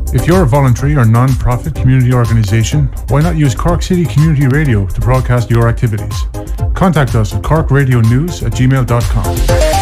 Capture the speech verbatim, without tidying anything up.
If you're a voluntary or non-profit community organisation, why not use Cork City Community Radio to broadcast your activities? Contact us at cork radio news at gmail dot com.